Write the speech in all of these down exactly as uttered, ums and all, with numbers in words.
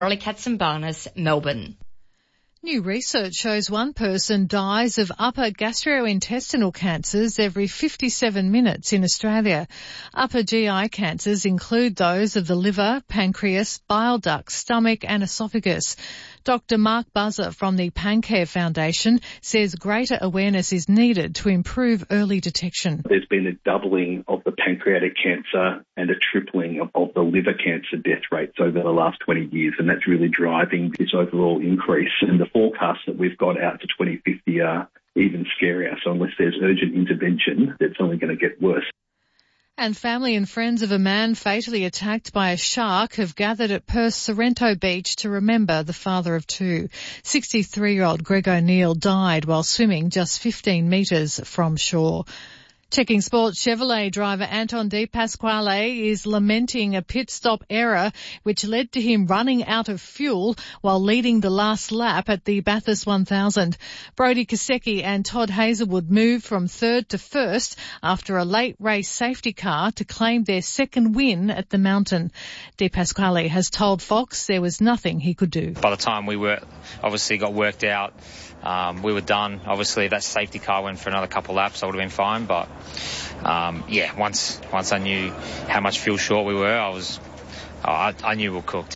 Rolly Katzenbarnes, Melbourne. New research shows one person dies of upper gastrointestinal cancers every fifty-seven minutes in Australia. Upper G I cancers include those of the liver, pancreas, bile duct, stomach and esophagus. Doctor Mark Buzzer from the Pancare Foundation says greater awareness is needed to improve early detection. There's been a doubling of the pancreatic cancer and a tripling of, of the liver cancer death rates over the last twenty years, and that's really driving this overall increase. And the forecasts that we've got out to twenty fifty are even scarier. So unless there's urgent intervention, it's only going to get worse. And family and friends of a man fatally attacked by a shark have gathered at Perth's Sorrento Beach to remember the father of two. sixty-three-year-old Greg O'Neill died while swimming just fifteen metres from shore. Checking sports, Chevrolet driver Anton De Pasquale is lamenting a pit stop error which led to him running out of fuel while leading the last lap at the Bathurst one thousand. Brodie Kosecki and Todd Hazelwood moved from third to first after a late race safety car to claim their second win at the mountain. De Pasquale has told Fox there was nothing he could do. By the time we were obviously got worked out, um, we were done. Obviously, if that safety car went for another couple of laps, I would have been fine, but Um, yeah, once once I knew how much fuel short we were, I was, oh, I, I knew we were cooked.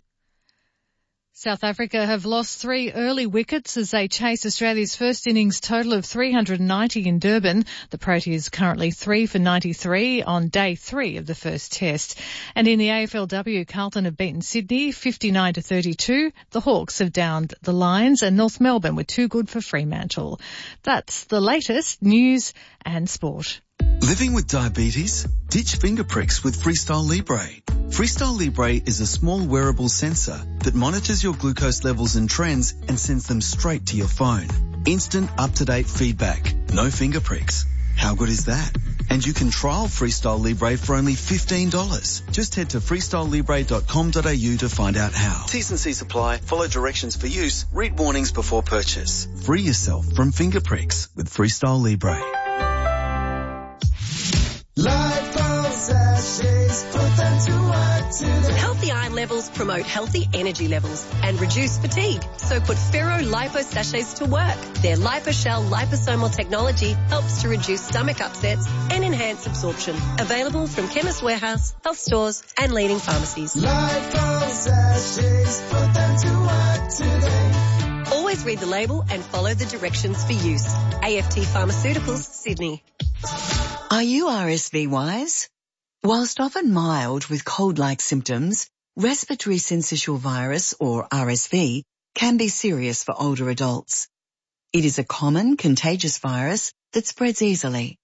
South Africa have lost three early wickets as they chase Australia's first innings total of three hundred ninety in Durban. The Proteas currently three for ninety-three on day three of the first test. And in the A F L W, Carlton have beaten Sydney fifty-nine to thirty-two. The Hawks have downed the Lions and North Melbourne were too good for Fremantle. That's the latest news and sport. Living with diabetes? Ditch finger pricks with Freestyle Libre. Freestyle Libre is a small wearable sensor that monitors your glucose levels and trends and sends them straight to your phone. Instant up-to-date feedback. No finger pricks. How good is that? And you can trial Freestyle Libre for only fifteen dollars. Just head to freestyle libre dot com dot a u to find out how. T's and C's apply. Follow directions for use. Read warnings before purchase. Free yourself from finger pricks with Freestyle Libre. Healthy eye levels promote healthy energy levels and reduce fatigue. So put Ferro Lipo Sachets to work. Their LipoShell liposomal technology helps to reduce stomach upsets and enhance absorption. Available from Chemist Warehouse, health stores and leading pharmacies. Lipo Sachets, put them to work today. Always read the label and follow the directions for use. A F T Pharmaceuticals, Sydney. Are you R S V wise? Whilst often mild with cold-like symptoms, respiratory syncytial virus, or R S V, can be serious for older adults. It is a common contagious virus that spreads easily.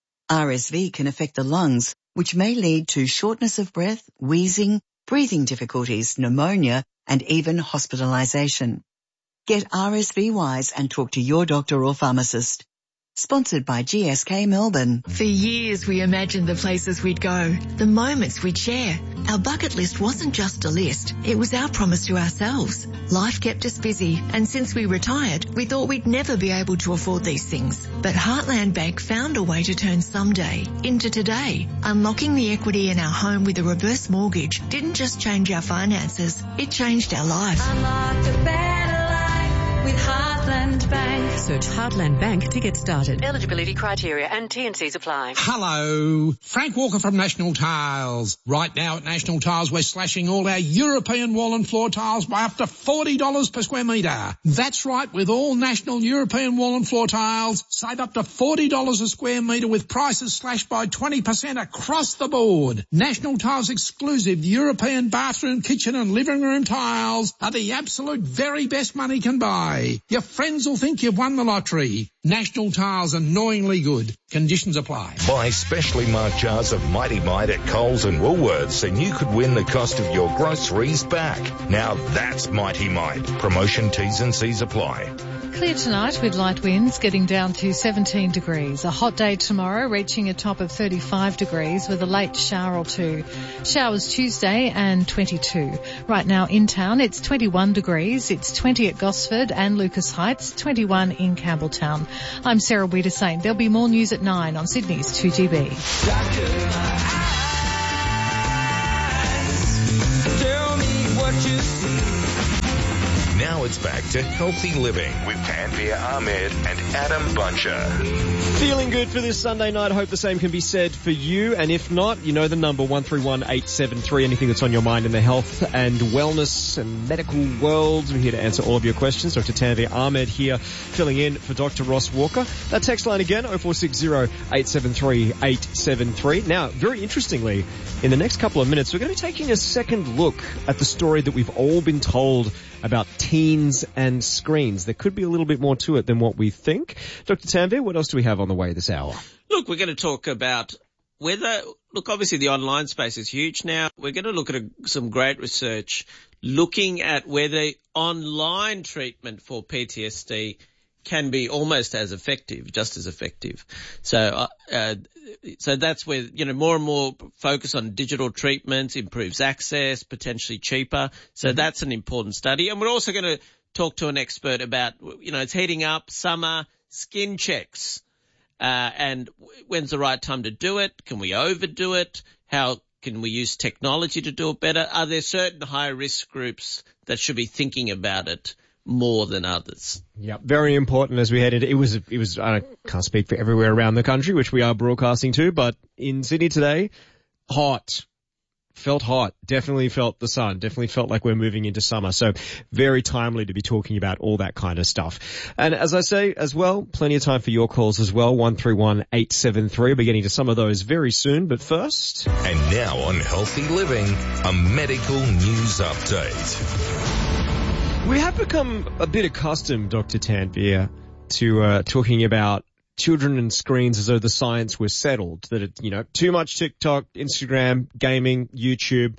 R S V can affect the lungs, which may lead to shortness of breath, wheezing, breathing difficulties, pneumonia, and even hospitalisation. Get R S V wise and talk to your doctor or pharmacist. Sponsored by G S K Melbourne. For years we imagined the places we'd go, the moments we'd share. Our bucket list wasn't just a list, it was our promise to ourselves. Life kept us busy, and since we retired, we thought we'd never be able to afford these things. But Heartland Bank found a way to turn someday into today. Unlocking the equity in our home with a reverse mortgage didn't just change our finances, it changed our life. Unlock a better life with Heartland Bank. Search Heartland Bank to get started. Eligibility criteria and T and C's apply. Hello, Frank Walker from National Tiles. Right now at National Tiles, we're slashing all our European wall and floor tiles by up to forty dollars per square metre. That's right, with all National European wall and floor tiles, save up to forty dollars a square metre with prices slashed by twenty percent across the board. National Tiles exclusive European bathroom, kitchen and living room tiles are the absolute very best money can buy. Your friends will think you've won the lottery. National Tiles, annoyingly good. Conditions apply. Buy specially marked jars of Mighty Mite at Coles and Woolworths and you could win the cost of your groceries back. Now that's Mighty Mite. Promotion T's and C's apply. Clear tonight with light winds getting down to seventeen degrees. A hot day tomorrow reaching a top of thirty-five degrees with a late shower or two. Showers Tuesday and twenty-two. Right now in town it's twenty-one degrees. It's twenty at Gosford and Lucas Heights, twenty-one in Campbelltown. I'm Sarah Wiedersaint. There'll be more news at nine on Sydney's two G B. Tell me what you see. gets back to healthy living with Tanvir Ahmed and Adam Buncher. Feeling good for this Sunday night. Hope the same can be said for you. And if not, you know the number, one three one eight seven three. Anything that's on your mind in the health and wellness and medical world. We're here to answer all of your questions. Doctor Tanvir Ahmed here, filling in for Doctor Ross Walker. That text line again, oh four six oh, eight seven three, eight seven three. Now, very interestingly, in the next couple of minutes, we're going to be taking a second look at the story that we've all been told about teens and screens. There could be a little bit more to it than what we think. Doctor Tanvir, what else do we have on the way this hour? Look, we're going to talk about whether, look, obviously the online space is huge now. We're going to look at a, some great research looking at whether online treatment for P T S D can be almost as effective, just as effective. So, uh, uh, so that's where, you know, more and more focus on digital treatments improves access, potentially cheaper. So mm-hmm. that's an important study. And we're also going to talk to an expert about, you know, it's heating up, summer, skin checks, uh, and when's the right time to do it? Can we overdo it? How can we use technology to do it better? Are there certain high risk groups that should be thinking about it more than others? Yeah, very important as we head into, it was, it was, I can't speak for everywhere around the country, which we are broadcasting to, but in Sydney today, hot. Felt hot. Definitely felt the sun. Definitely felt like we're moving into summer. So very timely to be talking about all that kind of stuff. And as I say as well, plenty of time for your calls as well. one three one eight seven three. We'll be getting to some of those very soon. But first. And now on Healthy Living, a medical news update. We have become a bit accustomed, Doctor Tanvir, to uh, talking about children and screens as though the science was settled, that it, you know, too much TikTok, Instagram, gaming, YouTube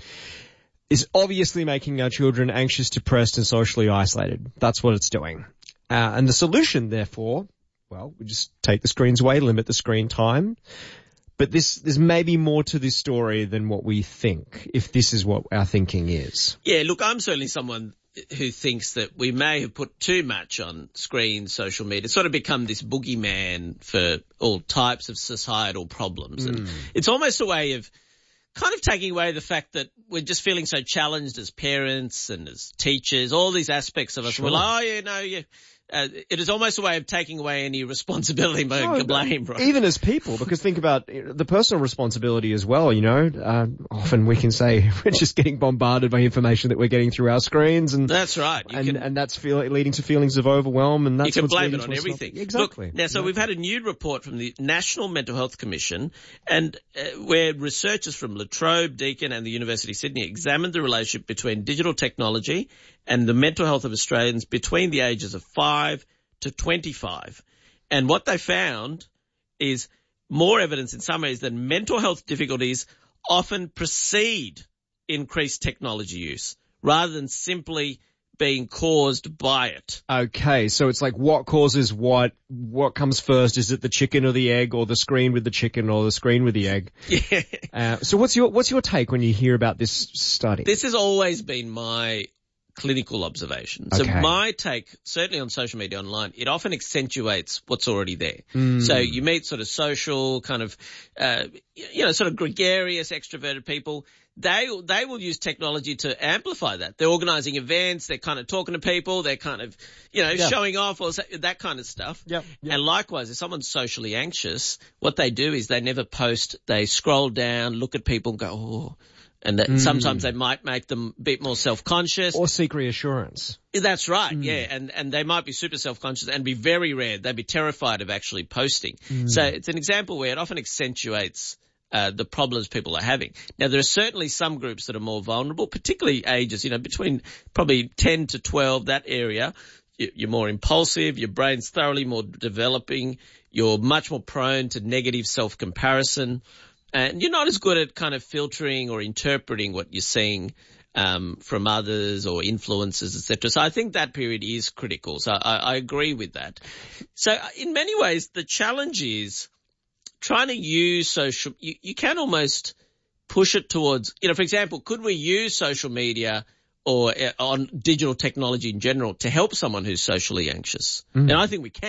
is obviously making our children anxious, depressed and socially isolated. That's what it's doing. Uh, and the solution, therefore, well, we just take the screens away, limit the screen time. But this, there's maybe more to this story than what we think, if this is what our thinking is. Yeah, look, I'm certainly someone who thinks that we may have put too much on screen, social media. It's sort of become this boogeyman for all types of societal problems. Mm. And it's almost a way of kind of taking away the fact that we're just feeling so challenged as parents and as teachers, all these aspects of us. Sure. We're like, oh, yeah, no, yeah. Uh, it is almost a way of taking away any responsibility, no, blame, right? Even as people, because think about the personal responsibility as well, you know. Uh, often we can say we're just getting bombarded by information that we're getting through our screens. And that's right. You and, can, and that's feel, leading to feelings of overwhelm. And that's you can blame it on everything. Exactly. Look, now, so yeah. we've had a new report from the National Mental Health Commission, and uh, where researchers from La Trobe, Deakin and the University of Sydney examined the relationship between digital technology and the mental health of Australians between the ages of five to twenty-five. And what they found is more evidence in some areas that mental health difficulties often precede increased technology use rather than simply being caused by it. Okay, so it's like what causes what? What comes first? Is it the chicken or the egg, or the screen with the chicken, or the screen with the egg? Yeah. Uh, so what's your what's your take when you hear about this study? This has always been my clinical observation. So okay. my take, certainly on social media online, it often accentuates what's already there. Mm. So you meet sort of social, kind of, uh, you know, sort of gregarious, extroverted people. They, they will use technology to amplify that. They're organizing events. They're kind of talking to people. They're kind of, you know, yeah. showing off or that kind of stuff. Yep. Yep. And likewise, if someone's socially anxious, what they do is they never post. They scroll down, look at people and go, oh, and that mm. sometimes they might make them a bit more self-conscious. Or seek reassurance. That's right, mm. yeah. And and they might be super self-conscious and be very rare. They'd be terrified of actually posting. Mm. So it's an example where it often accentuates uh, the problems people are having. Now, there are certainly some groups that are more vulnerable, particularly ages, you know, between probably ten to twelve, that area. You're more impulsive, your brain's thoroughly more developing, you're much more prone to negative self-comparison. And you're not as good at kind of filtering or interpreting what you're seeing um, from others or influences, et cetera. So I think that period is critical. So I, I agree with that. So in many ways, the challenge is trying to use social. You, you can almost push it towards, you know, for example, could we use social media or uh, on digital technology in general to help someone who's socially anxious? Mm. And I think we can.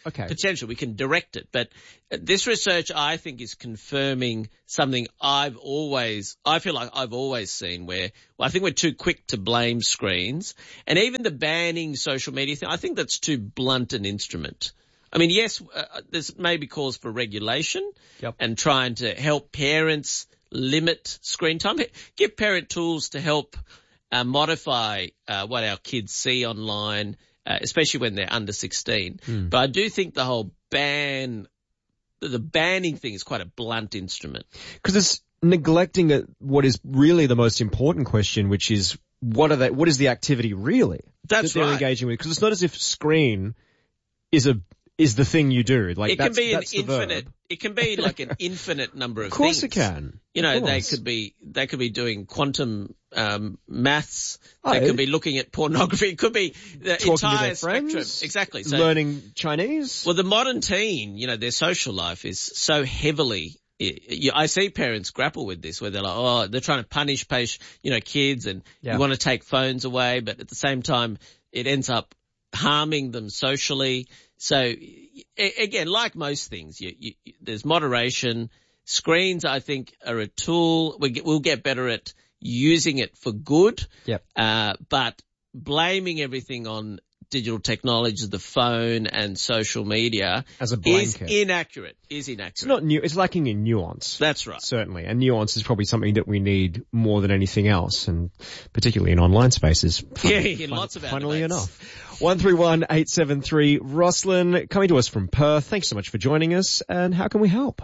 Okay. potential. We can direct it. But this research, I think, is confirming something I've always, I feel like I've always seen where, well, I think we're too quick to blame screens. And even the banning social media thing, I think that's too blunt an instrument. I mean, yes, uh, there's maybe cause for regulation yep. and trying to help parents limit screen time. Give parent tools to help uh, modify uh, what our kids see online, uh, especially when they're under sixteen. Mm. But I do think the whole ban, the banning thing is quite a blunt instrument. Because it's neglecting a, what is really the most important question, which is what are they, what is the activity really That's that they're right. engaging with? Because it's not as if screen is a is the thing you do. Like it can that's, be an that's the infinite. verb. It can be like an infinite number of, of course things. it can. You know, of they course. could be they could be doing quantum um, maths. Oh, they could be looking at pornography. It could be the Talking entire to their friends, spectrum. Exactly. So, learning Chinese. Well, the modern teen, you know, their social life is so heavily. I see parents grapple with this where they're like, oh, they're trying to punish, punish, you know, kids, and yeah. you want to take phones away, but at the same time, it ends up harming them socially. So again, like most things, you, you, there's moderation. Screens, I think, are a tool. We get, we'll get better at using it for good. Yep. Uh, but blaming everything on digital technology, the phone and social media as a is blanket. inaccurate. Is inaccurate. It's not new. It's lacking in nuance. That's right. Certainly, and nuance is probably something that we need more than anything else, and particularly in online spaces. Fun, yeah, in fun, lots of our funnily debates. enough. One three one eight seven three. Roslyn, coming to us from Perth. Thanks so much for joining us. And how can we help?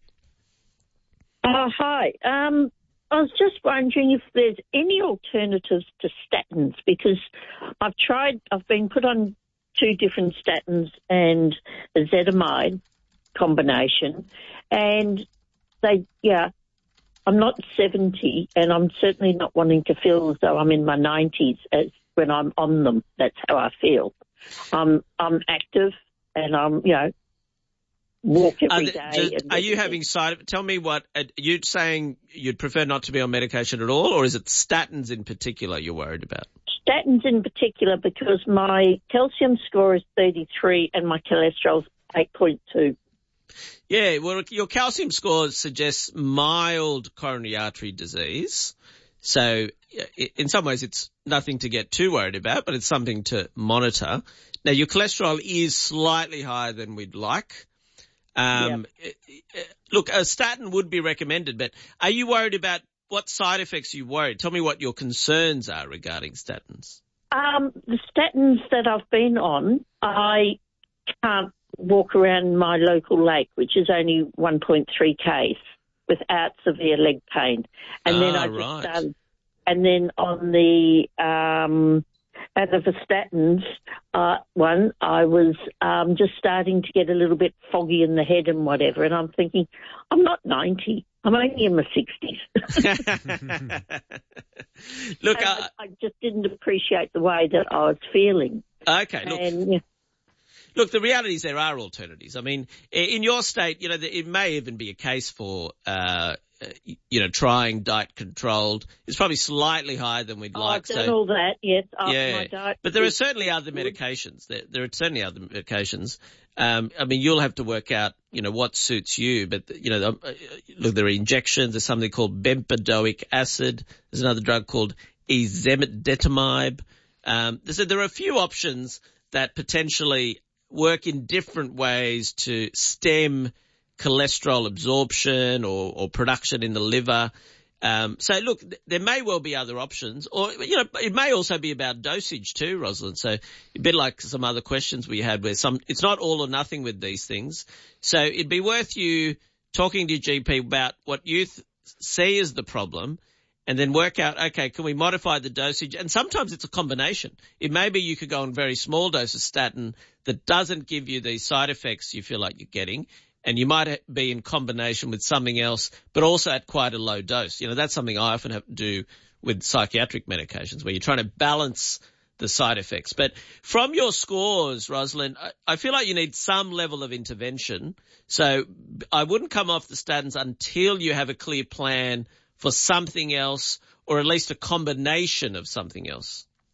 Oh, hi. Um, I was just wondering if there's any alternatives to statins, because I've tried, I've been put on two different statins and a ezetimibe combination, and they, yeah, I'm not seventy, and I'm certainly not wanting to feel as though I'm in my nineties as when I'm on them. That's how I feel. I'm, I'm active, and I'm, you know, walk every are, day. the, and are you having side? Tell me what are you saying? You'd prefer not to be on medication at all, or is it statins in particular you're worried about? Statins in particular, because my calcium score is thirty-three and my cholesterol's eight point two. Yeah, well, your calcium score suggests mild coronary artery disease. So in some ways it's nothing to get too worried about, but it's something to monitor. Now, your cholesterol is slightly higher than we'd like. Um, yep. Look, a statin would be recommended, but are you worried about what side effects are you worried? Tell me what your concerns are regarding statins. Um, the statins that I've been on, I can't walk around my local lake, which is only one point three k's, without severe leg pain. And ah, then I just right. started, and then on the um, atovastatins uh, one, I was um, just starting to get a little bit foggy in the head and whatever, and I'm thinking, I'm not ninety. I'm only in my sixties. Look, uh, I, I just didn't appreciate the way that I was feeling. Okay, look. And, yeah. Look, the reality is there are alternatives. I mean, in your state, you know, it may even be a case for, uh, you know, trying diet controlled. It's probably slightly higher than we'd oh, like. I've done so, all that, yes. Yeah, my diet but there are certainly other medications. There, there are certainly other medications. Um, I mean, you'll have to work out, you know, what suits you. But, you know, look, there are injections. There's something called bempedoic acid. There's another drug called ezetimibe. Um, so there are a few options that potentially work in different ways to stem cholesterol absorption or, or production in the liver. Um, so look, th- there may well be other options, or, you know, it may also be about dosage too, Rosalind. So a bit like some other questions we had where some, it's not all or nothing with these things. So it'd be worth you talking to your G P about what you th- see as the problem, and then work out, okay, can we modify the dosage? And sometimes it's a combination. It may be you could go on very small dose of statin that doesn't give you these side effects you feel like you're getting, and you might be in combination with something else, but also at quite a low dose. You know, that's something I often have to do with psychiatric medications, where you're trying to balance the side effects. But from your scores, Rosalind, I feel like you need some level of intervention. So I wouldn't come off the statins until you have a clear plan for something else, or at least a combination of something else.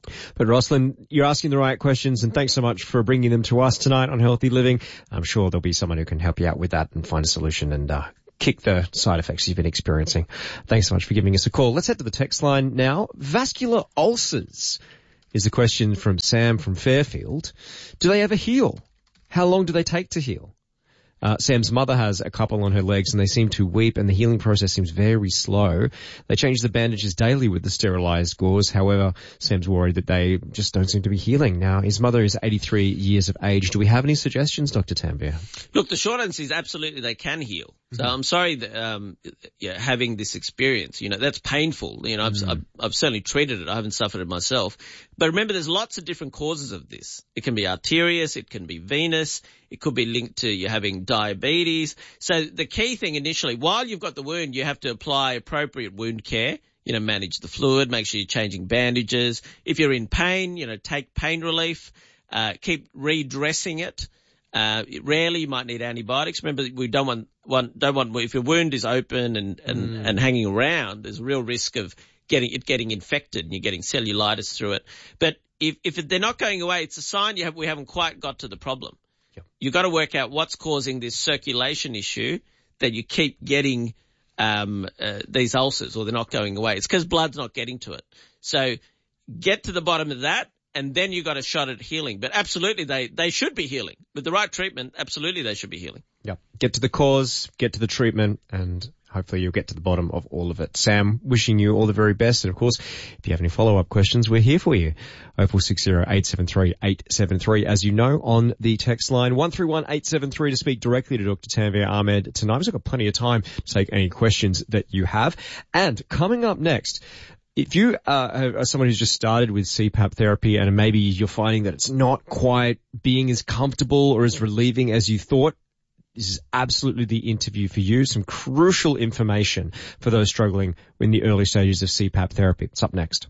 But Rosalind, you're asking the right questions, and thanks so much for bringing them to us tonight on Healthy Living. I'm sure there'll be someone who can help you out with that and find a solution and uh, kick the side effects you've been experiencing. Thanks so much for giving us a call. Let's head to the text line now. Vascular ulcers is the question from Sam from Fairfield. Do they ever heal? How long do they take to heal? Uh, Sam's mother has a couple on her legs and they seem to weep, and the healing process seems very slow. They change the bandages daily with the sterilized gauze. However, Sam's worried that they just don't seem to be healing. Now, his mother is eighty-three years of age. Do we have any suggestions, Doctor Tanvir? Look, the short answer is absolutely they can heal. So I'm sorry that, um, yeah, having this experience, you know, that's painful. You know, I've, mm. I've, I've certainly treated it. I haven't suffered it myself. But remember, there's lots of different causes of this. It can be arterious. It can be venous. It could be linked to you having diabetes. So the key thing initially, while you've got the wound, you have to apply appropriate wound care. You know, manage the fluid, make sure you're changing bandages. If you're in pain, you know, take pain relief, uh, keep redressing it. Uh, rarely you might need antibiotics. Remember, we don't want, want, don't want, if your wound is open and, and, mm. and hanging around, there's a real risk of getting, it getting infected and you're getting cellulitis through it. But if, if they're not going away, it's a sign you have, we haven't quite got to the problem. Yep. You've got to work out what's causing this circulation issue that you keep getting, um, uh, these ulcers, or they're not going away. It's because blood's not getting to it. So get to the bottom of that. And then you got a shot at healing. But absolutely, they, they should be healing. With the right treatment, absolutely they should be healing. Yep. Get to the cause, get to the treatment, and hopefully you'll get to the bottom of all of it. Sam, wishing you all the very best. And of course, if you have any follow-up questions, we're here for you. oh four six zero, eight seven three, eight seven three, as you know, on the text line. one three one, eight seven three to speak directly to Doctor Tanvir Ahmed tonight. We've got plenty of time to take any questions that you have. And coming up next, if you uh, are someone who's just started with C PAP therapy and maybe you're finding that it's not quite being as comfortable or as relieving as you thought, this is absolutely the interview for you. Some crucial information for those struggling in the early stages of C PAP therapy. It's up next.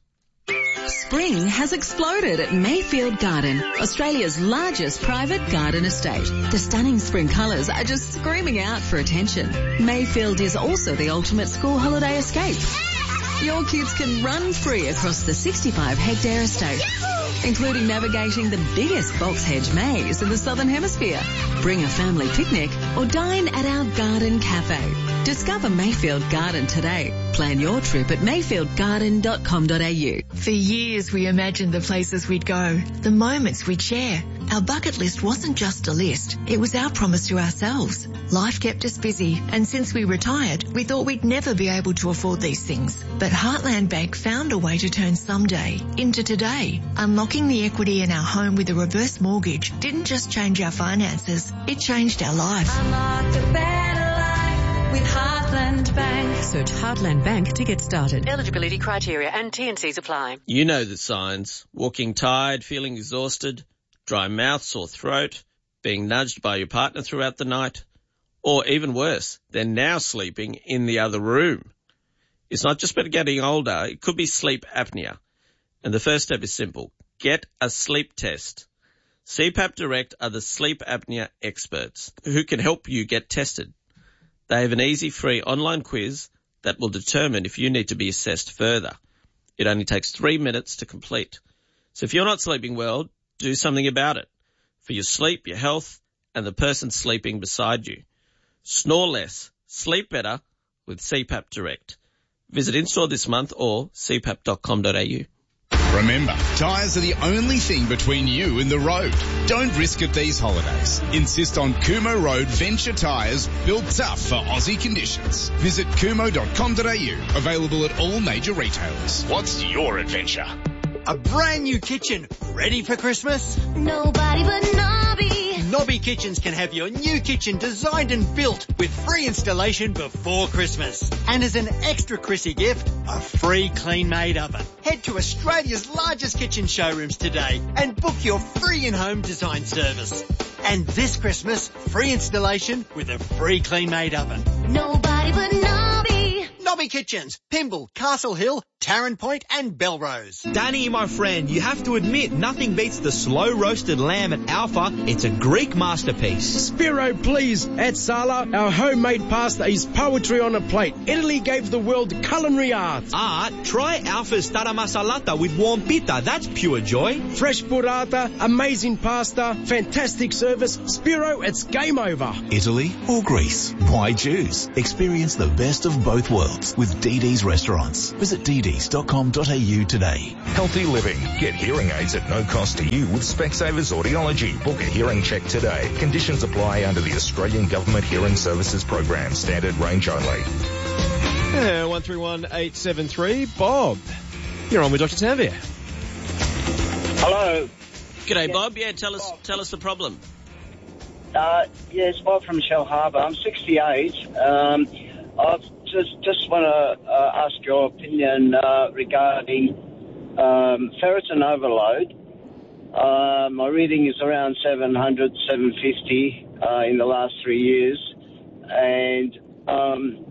Spring has exploded at Mayfield Garden, Australia's largest private garden estate. The stunning spring colours are just screaming out for attention. Mayfield is also the ultimate school holiday escape. Your kids can run free across the sixty-five hectare estate, including navigating the biggest box hedge maze in the Southern Hemisphere. Bring a family picnic or dine at our garden cafe. Discover Mayfield Garden today. Plan your trip at mayfield garden dot com dot a u. For years we imagined the places we'd go, the moments we'd share. Our bucket list wasn't just a list, it was our promise to ourselves. Life kept us busy, and since we retired, we thought we'd never be able to afford these things. But Heartland Bank found a way to turn someday into today. Unlocking the equity in our home with a reverse mortgage didn't just change our finances, it changed our life. Unlock a better life with Heartland Bank. Search Heartland Bank to get started. Eligibility criteria and T and Cs apply. You know the signs. Walking tired, feeling exhausted, dry mouth, sore throat, being nudged by your partner throughout the night, or even worse, they're now sleeping in the other room. It's not just about getting older, it could be sleep apnea. And the first step is simple. Get a sleep test. C PAP Direct are the sleep apnea experts who can help you get tested. They have an easy, free online quiz that will determine if you need to be assessed further. It only takes three minutes to complete. So if you're not sleeping well, do something about it. For your sleep, your health, and the person sleeping beside you. Snore less. Sleep better with C PAP Direct. Visit in-store this month or c pap dot com dot a u. Remember, tyres are the only thing between you and the road. Don't risk it these holidays. Insist on Kumo Road Venture tyres, built tough for Aussie conditions. Visit kumo dot com dot a u. Available at all major retailers. What's your adventure? A brand new kitchen, ready for Christmas? Nobody but Nobby. Nobby Kitchens can have your new kitchen designed and built with free installation before Christmas. And as an extra Chrissy gift, a free clean-made oven. Head to Australia's largest kitchen showrooms today and book your free in-home design service. And this Christmas, free installation with a free clean-made oven. Nobody but Nobby. Nobby Tommy Kitchens, Pymble, Castle Hill, Tarrant Point and Belrose. Danny, my friend, you have to admit nothing beats the slow roasted lamb at Alpha. It's a Greek masterpiece. Spiro, please. At Sala, our homemade pasta is poetry on a plate. Italy gave the world culinary art. Art? Try Alpha's tara masalata with warm pita. That's pure joy. Fresh burrata, amazing pasta, fantastic service. Spiro, it's game over. Italy or Greece? Why choose? Experience the best of both worlds with D D's restaurants. Visit d d s dot com dot a u today. Healthy living. Get hearing aids at no cost to you with Specsavers Audiology. Book a hearing check today. Conditions apply under the Australian Government Hearing Services Program. Standard range only. Yeah, one three one eight seven three. Bob, you're on with Doctor Tanvir. Hello. G'day, yeah, Bob. Yeah, tell us Bob. tell us the problem. Uh, yeah, it's Bob from Shell Harbour. I'm sixty-eight. Um, I just just want to uh, ask your opinion uh, regarding um, ferritin overload. Uh, my reading is around seven hundred, seven fifty uh, in the last three years, and um,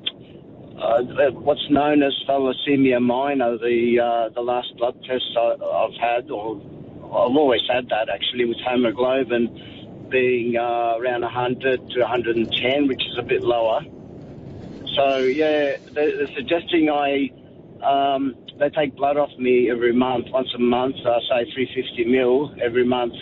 uh, what's known as thalassemia minor, the uh, the last blood test I, I've had, or I've always had that actually, with hemoglobin being uh, around one hundred to one hundred ten, which is a bit lower. So yeah, they're, they're suggesting I um, they take blood off me every month, once a month, uh, say three hundred fifty mil every month.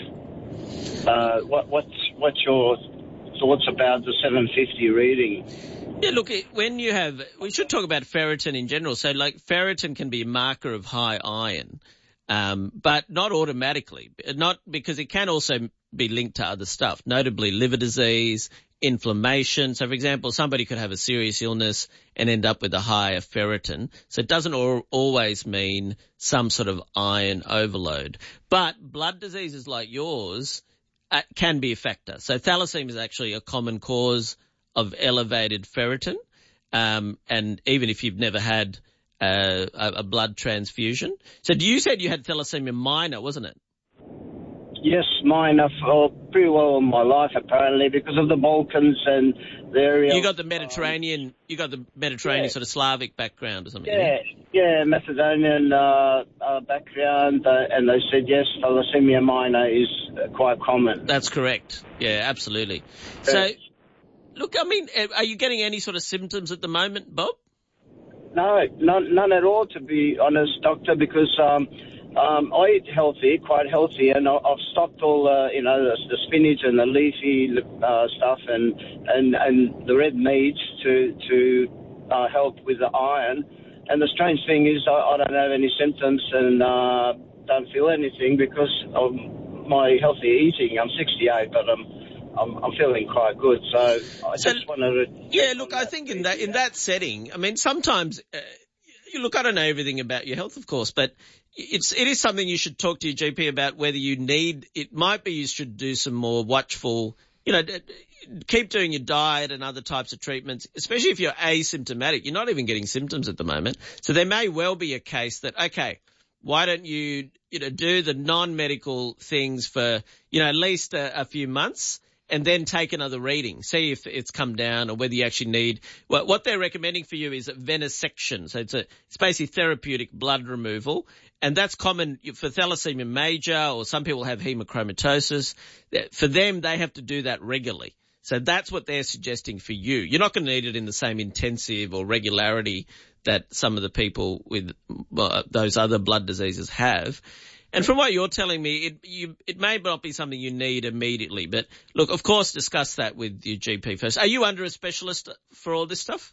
Uh, what, what's what's your thoughts about the seven fifty reading? Yeah, look, when you have, we should talk about ferritin in general. So, like, ferritin can be a marker of high iron, um, but not automatically. Not because it can also be linked to other stuff, notably liver disease, inflammation. So, for example, somebody could have a serious illness and end up with a higher ferritin. So it doesn't al- always mean some sort of iron overload. But blood diseases like yours uh, can be a factor. So thalassemia is actually a common cause of elevated ferritin. Um, and even if you've never had uh, a, a blood transfusion. So you said you had thalassemia minor, wasn't it? Yes, mine are for pretty well all my life, apparently, because of the Balkans and the area. You got the Mediterranean, you got the Mediterranean yeah. sort of Slavic background or something. Yeah, yeah, Macedonian uh, uh, background, uh, and they said yes, thalassemia minor is uh, quite common. That's correct. Yeah, absolutely. Yeah. So, look, I mean, are you getting any sort of symptoms at the moment, Bob? No, none, none at all, to be honest, doctor, because um, Um, I eat healthy, quite healthy, and I've stocked all, uh, you know, the, the spinach and the leafy uh, stuff and, and, and the red meat to to uh, help with the iron. And the strange thing is I, I don't have any symptoms and uh, don't feel anything because of my healthy eating. I'm sixty-eight, but I'm I'm, I'm feeling quite good. So I so, just wanted to... Yeah, look, I think in that in that setting, I mean, sometimes... Uh, Look, I don't know everything about your health, of course, but it's it is something you should talk to your G P about whether you need. It might be you should do some more watchful, you know, keep doing your diet and other types of treatments, especially if you're asymptomatic. You're not even getting symptoms at the moment. So there may well be a case that, okay, why don't you, you know, do the non-medical things for, you know, at least a, a few months and then take another reading, see if it's come down or whether you actually need, well, what they're recommending for you is a venesection. So it's a, it's basically therapeutic blood removal. And that's common for thalassemia major, or some people have hemochromatosis. For them, they have to do that regularly. So that's what they're suggesting for you. You're not going to need it in the same intensive or regularity that some of the people with uh, those other blood diseases have. And from what you're telling me, it you, it may not be something you need immediately. But look, of course, discuss that with your G P first. Are you under a specialist for all this stuff?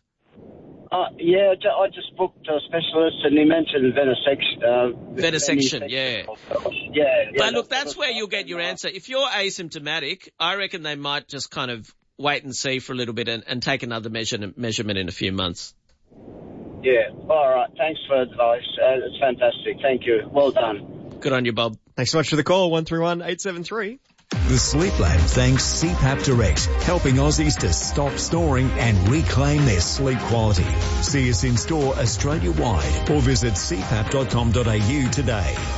Uh, yeah, I just booked a specialist and he mentioned venesection. Uh, venesection, yeah. Yeah, yeah. But look, that's where you'll get your answer. If you're asymptomatic, I reckon they might just kind of wait and see for a little bit and, and take another measure, measurement in a few months. Yeah, all right. Thanks for the advice. Uh, it's fantastic. Thank you. Well done. Good on you, Bob. Thanks so much for the call, one three one eight seven three. The Sleep Lab thanks C PAP Direct, helping Aussies to stop snoring and reclaim their sleep quality. See us in store Australia-wide or visit c pap dot com dot a u today.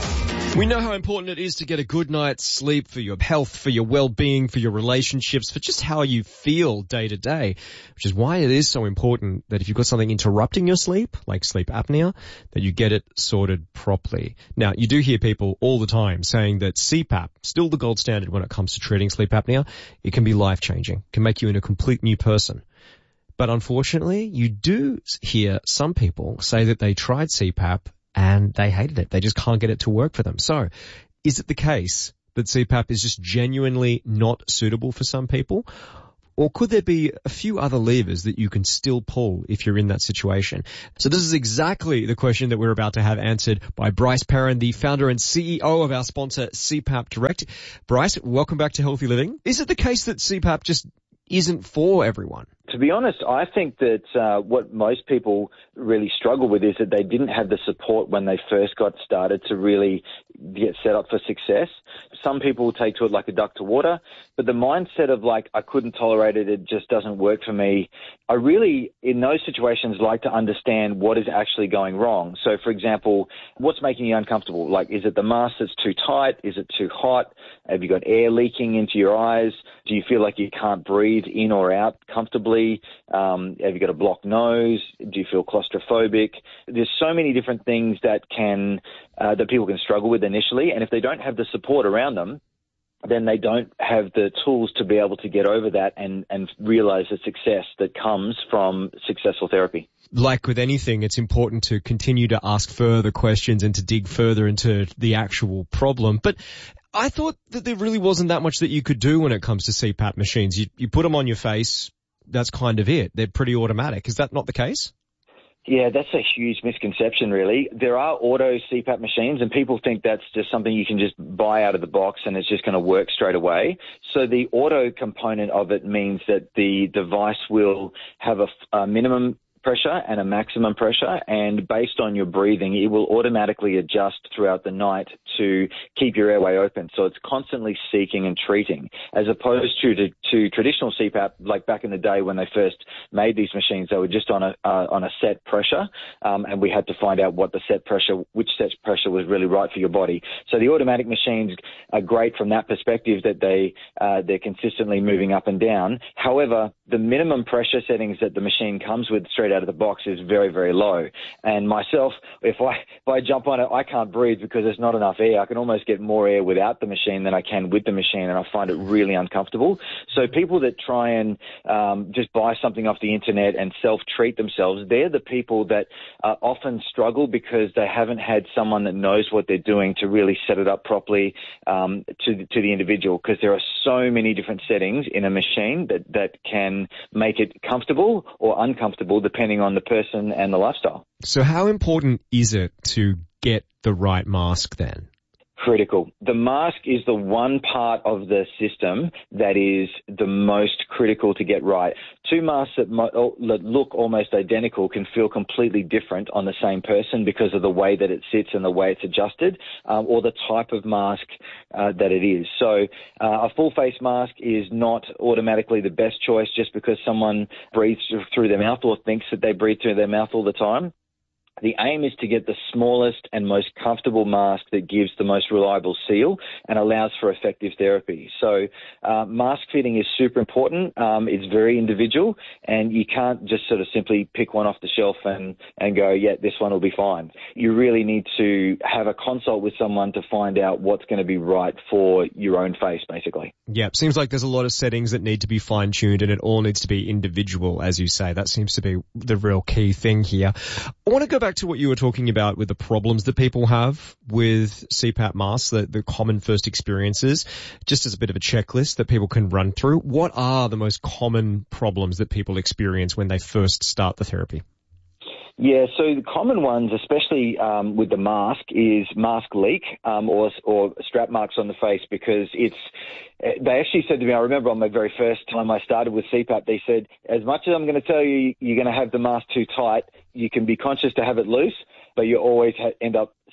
We know how important it is to get a good night's sleep for your health, for your well-being, for your relationships, for just how you feel day to day, which is why it is so important that if you've got something interrupting your sleep, like sleep apnea, that you get it sorted properly. Now, you do hear people all the time saying that C PAP, still the gold standard when it comes to treating sleep apnea, it can be life-changing, can make you into a complete new person. But unfortunately, you do hear some people say that they tried C PAP and they hated it. They just can't get it to work for them. So is it the case that C PAP is just genuinely not suitable for some people? Or could there be a few other levers that you can still pull if you're in that situation? So this is exactly the question that we're about to have answered by Bryce Perrin, the founder and C E O of our sponsor, C PAP Direct. Bryce, welcome back to Healthy Living. Is it the case that C PAP just isn't for everyone? To be honest, I think that uh, what most people really struggle with is that they didn't have the support when they first got started to really get set up for success. Some people take to it like a duck to water, but the mindset of like, I couldn't tolerate it, it just doesn't work for me. I really, in those situations, like to understand what is actually going wrong. So, for example, what's making you uncomfortable? Like, is it the mask that's too tight? Is it too hot? Have you got air leaking into your eyes? Do you feel like you can't breathe in or out comfortably? Um, have you got a blocked nose? Do you feel claustrophobic? There's so many different things that can uh, that people can struggle with initially, and if they don't have the support around them, then they don't have the tools to be able to get over that and, and realize the success that comes from successful therapy. Like with anything, it's important to continue to ask further questions and to dig further into the actual problem. But I thought that there really wasn't that much that you could do when it comes to C PAP machines. You, you put them on your face, that's kind of it. They're pretty automatic. Is that not the case? Yeah, that's a huge misconception, really. There are auto C PAP machines, and people think that's just something you can just buy out of the box and it's just going to work straight away. So the auto component of it means that the device will have a, a minimum pressure and a maximum pressure, and based on your breathing, it will automatically adjust throughout the night to keep your airway open. So it's constantly seeking and treating, as opposed to, to, to traditional C PAP, like back in the day when they first made these machines, they were just on a uh, on a set pressure, um, and we had to find out what the set pressure, which set pressure was really right for your body. So the automatic machines are great from that perspective, that they uh, they're consistently moving up and down. However, the minimum pressure settings that the machine comes with straight out of the box is very, very low. And myself, if I if I jump on it, I can't breathe because there's not enough air. I can almost get more air without the machine than I can with the machine, and I find it really uncomfortable. So people that try and um, just buy something off the internet and self-treat themselves, they're the people that uh, often struggle because they haven't had someone that knows what they're doing to really set it up properly um, to, to the individual, because there are so many different settings in a machine that, that can make it comfortable or uncomfortable depending on the person and the lifestyle. So how important is it to get the right mask then? Critical. The mask is the one part of the system that is the most critical to get right. Two masks that, mo- that look almost identical can feel completely different on the same person because of the way that it sits and the way it's adjusted, um, or the type of mask uh, that it is. So uh, a full face mask is not automatically the best choice just because someone breathes through their mouth or thinks that they breathe through their mouth all the time. The aim is to get the smallest and most comfortable mask that gives the most reliable seal and allows for effective therapy. So uh, mask fitting is super important. Um, it's very individual, and you can't just sort of simply pick one off the shelf and, and go, yeah, this one will be fine. You really need to have a consult with someone to find out what's going to be right for your own face, basically. Yeah, seems like there's a lot of settings that need to be fine-tuned, and it all needs to be individual, as you say. That seems to be the real key thing here. I want to go back to what you were talking about with the problems that people have with C PAP masks, the, the common first experiences, just as a bit of a checklist that people can run through. What are the most common problems that people experience when they first start the therapy? Yeah, so the common ones, especially um, with the mask, is mask leak um, or, or strap marks on the face, because it's. They actually said to me, I remember on my very first time I started with C PAP, they said, as much as I'm going to tell you you're going to have the mask too tight, you can be conscious to have it loose, but you always ha- end up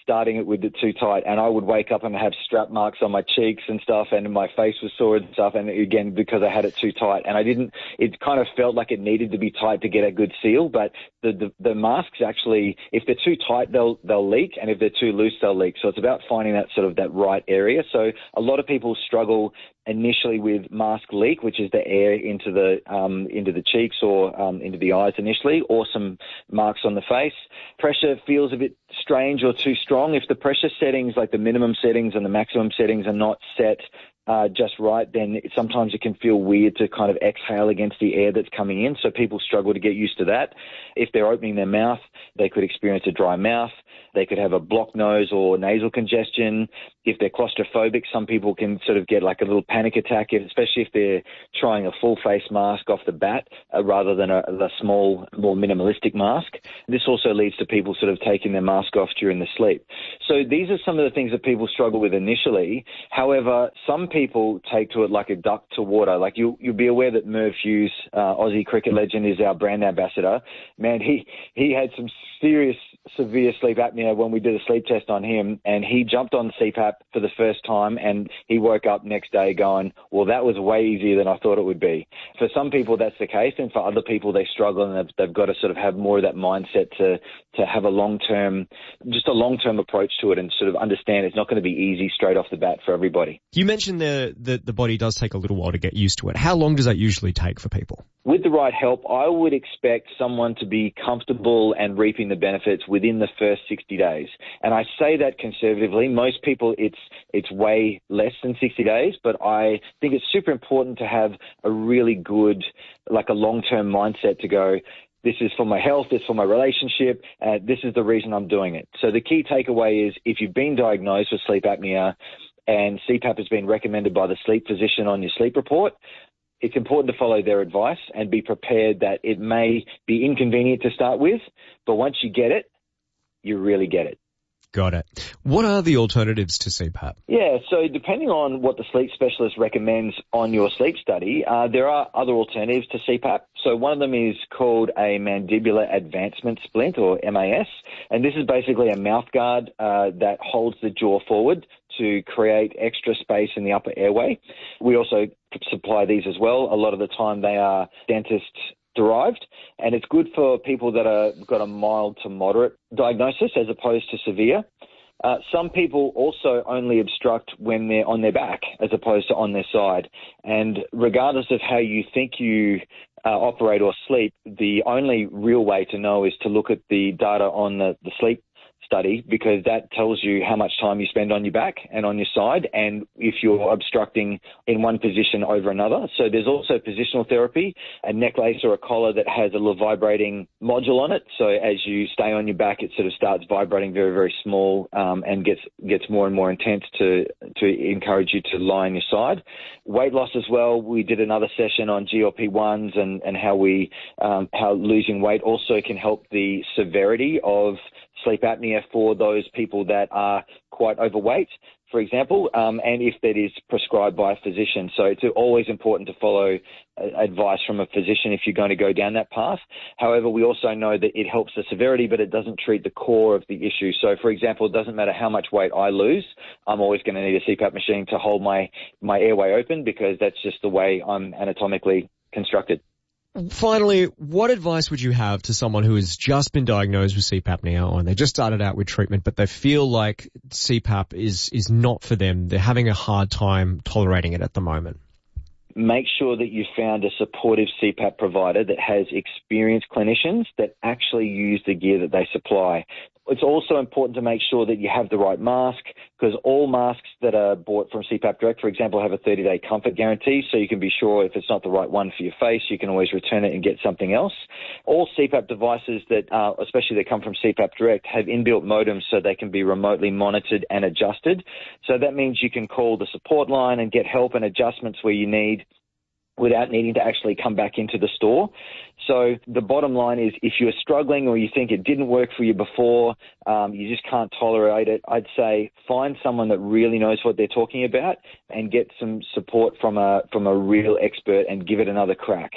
starting it with it too tight, and I would wake up and have strap marks on my cheeks and stuff, and my face was sore and stuff, and again, because I had it too tight. And I didn't, it kind of felt like it needed to be tight to get a good seal, but the, the, the masks actually, if they're too tight, they'll, they'll leak, and if they're too loose, they'll leak. So it's about finding that sort of that right area. So a lot of people struggle initially with mask leak, which is the air into the um, into the cheeks or um, into the eyes initially, or some marks on the face. Pressure feels a bit strange or too strong. If the pressure settings, like the minimum settings and the maximum settings, are not set Uh, just right, then sometimes it can feel weird to kind of exhale against the air that's coming in. So people struggle to get used to that. If they're opening their mouth, they could experience a dry mouth. They could have a blocked nose or nasal congestion. If they're claustrophobic, some people can sort of get like a little panic attack, especially if they're trying a full face mask off the bat uh, rather than a, a small, more minimalistic mask. This also leads to people sort of taking their mask off during the sleep. So these are some of the things that people struggle with initially. However, some people take to it like a duck to water. Like you, you'll be aware that Merv Hughes, uh, Aussie cricket legend, is our brand ambassador. Man, he, he had some serious, severe sleep apnea when we did a sleep test on him, and he jumped on C PAP for the first time, and he woke up next day going, well, that was way easier than I thought it would be. For some people, that's the case, and for other people, they struggle, and they've, they've got to sort of have more of that mindset to, to have a long-term, just a long-term approach to it and sort of understand it's not going to be easy straight off the bat for everybody. You mentioned the, the, the body does take a little while to get used to it. How long does that usually take for people? With the right help, I would expect someone to be comfortable and reaping the benefits within the first sixty days. And I say that conservatively. Most people, it's it's way less than sixty days, but I think it's super important to have a really good, like a long-term mindset to go, this is for my health, this is for my relationship, uh, this is the reason I'm doing it. So the key takeaway is if you've been diagnosed with sleep apnea and C PAP has been recommended by the sleep physician on your sleep report, it's important to follow their advice and be prepared that it may be inconvenient to start with, but once you get it, you really get it. Got it. What are the alternatives to C PAP? Yeah, so depending on what the sleep specialist recommends on your sleep study, uh, there are other alternatives to C PAP. So one of them is called a mandibular advancement splint, or M A S, and this is basically a mouth guard uh, that holds the jaw forward to create extra space in the upper airway. We also supply these as well. A lot of the time they are dentist derived, and it's good for people that are got a mild to moderate diagnosis as opposed to severe. Uh, some people also only obstruct when they're on their back as opposed to on their side. And regardless of how you think you uh, operate or sleep, the only real way to know is to look at the data on the, the sleep study, because that tells you how much time you spend on your back and on your side, and if you're obstructing in one position over another. So there's also positional therapy, a necklace or a collar that has a little vibrating module on it. So as you stay on your back, it sort of starts vibrating very, very small um, and gets gets more and more intense to to encourage you to lie on your side. Weight loss as well. We did another session on G L P ones and and how we um, how losing weight also can help the severity of sleep apnea for those people that are quite overweight, for example, um, and if that is prescribed by a physician. So it's always important to follow uh, advice from a physician if you're going to go down that path. However, we also know that it helps the severity, but it doesn't treat the core of the issue. So, for example, it doesn't matter how much weight I lose, I'm always going to need a C PAP machine to hold my, my airway open, because that's just the way I'm anatomically constructed. Finally, what advice would you have to someone who has just been diagnosed with sleep apnea, or they just started out with treatment, but they feel like C PAP is, is not for them? They're having a hard time tolerating it at the moment. Make sure that you found a supportive C PAP provider that has experienced clinicians that actually use the gear that they supply. It's also important to make sure that you have the right mask, because all masks that are bought from C PAP Direct, for example, have a thirty-day comfort guarantee, so you can be sure if it's not the right one for your face, you can always return it and get something else. All C PAP devices that, uh, especially that come from C PAP Direct, have inbuilt modems so they can be remotely monitored and adjusted. So that means you can call the support line and get help and adjustments where you need, without needing to actually come back into the store. So the bottom line is, if you're struggling or you think it didn't work for you before, um, you just can't tolerate it, I'd say find someone that really knows what they're talking about and get some support from a from a real expert and give it another crack.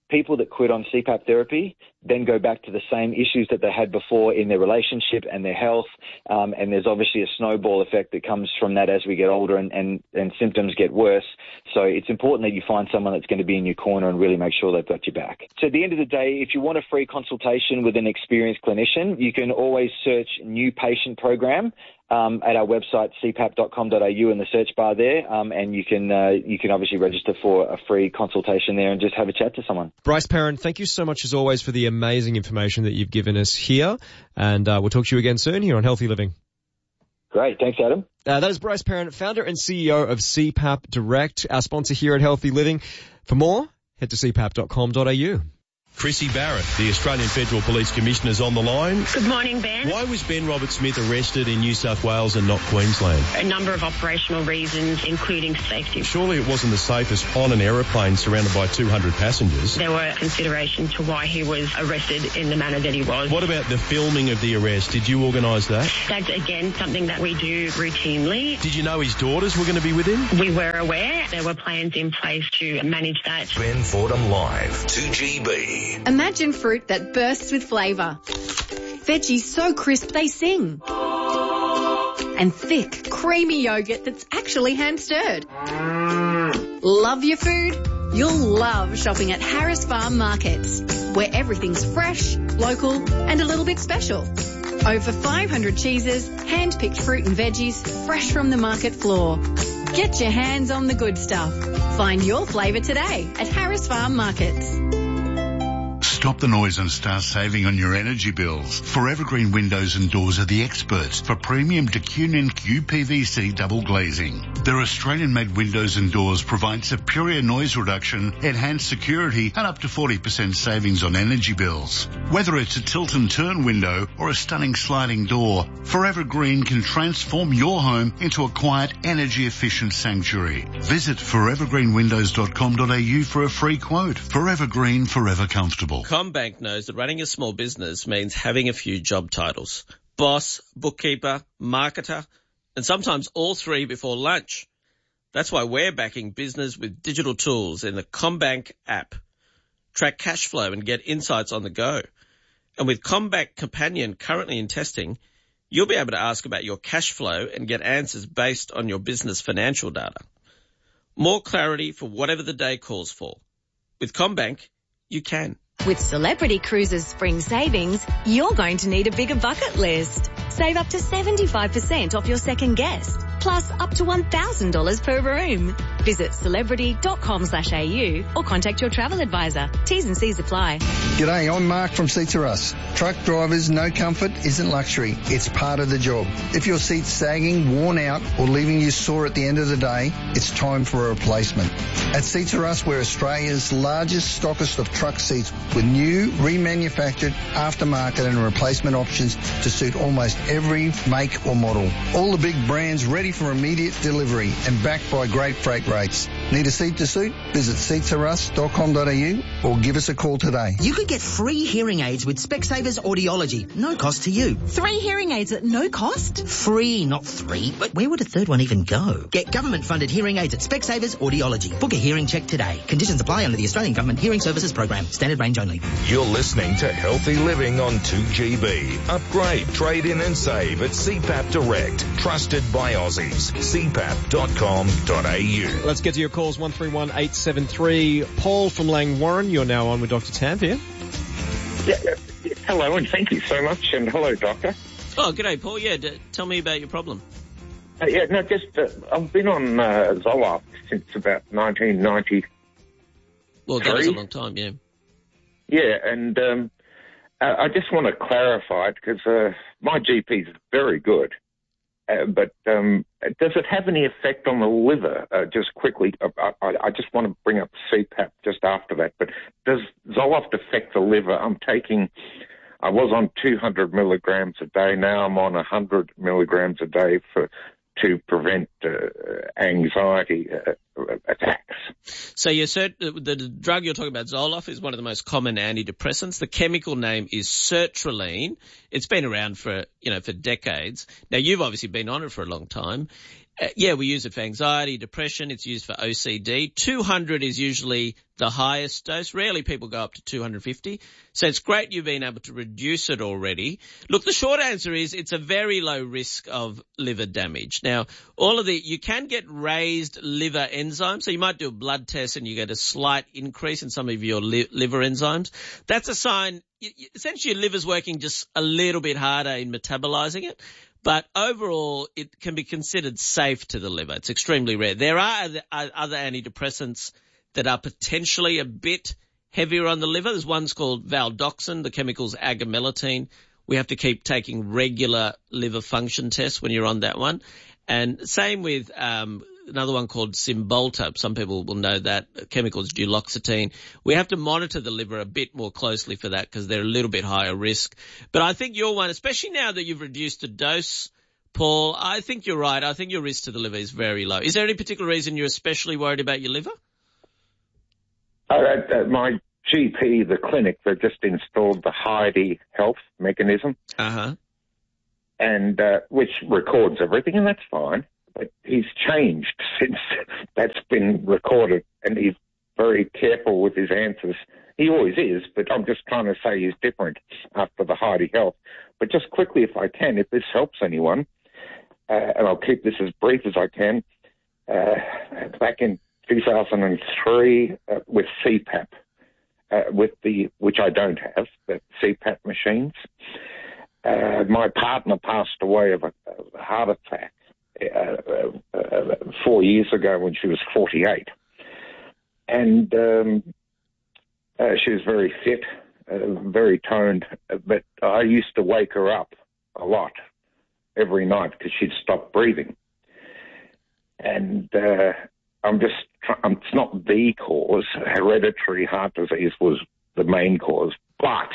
people that quit on C PAP therapy then go back to the same issues that they had before in their relationship and their health. Um, and there's obviously a snowball effect that comes from that as we get older and, and, and symptoms get worse. So it's important that you find someone that's going to be in your corner and really make sure they've got your back. So at the end of the day, if you want a free consultation with an experienced clinician, you can always search New Patient Program um, at our website, c pap dot com dot a u in the search bar there. Um, and you can, uh, you can obviously register for a free consultation there and just have a chat to someone. Bryce Perrin, thank you so much as always for the amazing information that you've given us here. And uh, we'll talk to you again soon here on Healthy Living. Great. Thanks, Adam. Uh, that is Bryce Perrin, founder and C E O of C PAP Direct, our sponsor here at Healthy Living. For more, head to c pap dot com dot a u. Chrissy Barrett, the Australian Federal Police Commissioner, is on the line. Good morning, Ben. Why was Ben Roberts-Smith arrested in New South Wales and not Queensland? A number of operational reasons, including safety. Surely it wasn't the safest on an aeroplane surrounded by two hundred passengers. There were considerations to why he was arrested in the manner that he was. What about the filming of the arrest? Did you organise that? That's, again, something that we do routinely. Did you know his daughters were going to be with him? We were aware. There were plans in place to manage that. Ben Fordham Live, two G B. Imagine fruit that bursts with flavour. Veggies so crisp they sing. And thick, creamy yogurt that's actually hand-stirred. Love your food? You'll love shopping at Harris Farm Markets, where everything's fresh, local and a little bit special. Over five hundred cheeses, hand-picked fruit and veggies, fresh from the market floor. Get your hands on the good stuff. Find your flavour today at Harris Farm Markets. Stop the noise and start saving on your energy bills. Forever Green Windows and Doors are the experts for premium Decunion U P V C double glazing. Their Australian-made windows and doors provide superior noise reduction, enhanced security and up to forty percent savings on energy bills. Whether it's a tilt and turn window or a stunning sliding door, Forever Green can transform your home into a quiet, energy-efficient sanctuary. Visit forever green windows dot com dot a u for a free quote. Forever Green, forever comfortable. CommBank knows that running a small business means having a few job titles. Boss, bookkeeper, marketer, and sometimes all three before lunch. That's why we're backing business with digital tools in the CommBank app. Track cash flow and get insights on the go. And with CommBank Companion currently in testing, you'll be able to ask about your cash flow and get answers based on your business financial data. More clarity for whatever the day calls for. With CommBank, you can. With Celebrity Cruises Spring Savings, you're going to need a bigger bucket list. Save up to seventy-five percent off your second guest, plus up to one thousand dollars per room. Visit celebrity dot com slash a u or contact your travel advisor. T's and C's apply. G'day, I'm Mark from Seats Are Us. Truck drivers, no comfort isn't luxury. It's part of the job. If your seat's sagging, worn out, or leaving you sore at the end of the day, it's time for a replacement. At Seats Are Us, we're Australia's largest stockist of truck seats with new, remanufactured, aftermarket and replacement options to suit almost every make or model. All the big brands ready for immediate delivery and backed by great freight rates. Need a seat to suit? Visit seats are us dot com dot a u or give us a call today. You could get free hearing aids with Specsavers Audiology. No cost to you. Three hearing aids at no cost? Free, not three. But where would a third one even go? Get government-funded hearing aids at Specsavers Audiology. Book a hearing check today. Conditions apply under the Australian Government Hearing Services Program. Standard range only. You're listening to Healthy Living on two G B. Upgrade, trade in and save at C PAP Direct. Trusted by Aussies. c pap dot com dot a u. Let's get to your calls. one three one eight seven three. Paul from Langwarrin, you're now on with Doctor Tam here. Yeah, yeah, hello and thank you so much, and hello, Doctor. Oh, g'day, Paul. Yeah, d- tell me about your problem. Uh, yeah, no, just uh, I've been on uh, Zoloft since about nineteen ninety. Well, that was a long time, yeah. Yeah, and um, I, I just want to clarify it because uh, my G P is very good. Uh, but um, does it have any effect on the liver? Uh, just quickly, I, I, I just want to bring up C PAP just after that. But does Zoloft affect the liver? I'm taking, I was on two hundred milligrams a day. Now I'm on one hundred milligrams a day for to prevent uh, anxiety uh, attacks. So you said the, the drug you're talking about, Zoloft, is one of the most common antidepressants. The chemical name is sertraline. It's been around for, you know, for decades. Now, you've obviously been on it for a long time. Uh, yeah, we use it for anxiety, depression. It's used for O C D. two hundred is usually the highest dose. Rarely people go up to two hundred fifty. So it's great you've been able to reduce it already. Look, the short answer is it's a very low risk of liver damage. Now, all of the, you can get raised liver enzymes. So you might do a blood test and you get a slight increase in some of your li- liver enzymes. That's a sign, essentially your liver's working just a little bit harder in metabolizing it. But overall, it can be considered safe to the liver. It's extremely rare. There are other antidepressants that are potentially a bit heavier on the liver. There's one's called valdoxin. The chemical's agomelatine. We have to keep taking regular liver function tests when you're on that one. And same with um another one called Cymbalta. Some people will know that. The chemical is duloxetine. We have to monitor the liver a bit more closely for that because they're a little bit higher risk. But I think your one, especially now that you've reduced the dose, Paul, I think you're right. I think your risk to the liver is very low. Is there any particular reason you're especially worried about your liver? Uh, uh, my G P, the clinic, they've just installed the Heidi Health mechanism, uh-huh. and uh, which records everything, and that's fine. But he's changed since that's been recorded, and he's very careful with his answers. He always is, but I'm just trying to say he's different after the Heidi Health. But just quickly, if I can, if this helps anyone, uh, and I'll keep this as brief as I can, uh, back in two thousand three uh, with C PAP, uh, with the, which I don't have, but C PAP machines, uh, my partner passed away of a, a heart attack. Uh, uh, uh, four years ago when she was forty-eight. And um, uh, she was very fit, uh, very toned, but I used to wake her up a lot every night because she'd stop breathing. And uh, I'm just, I'm, it's not the cause. Hereditary heart disease was the main cause, but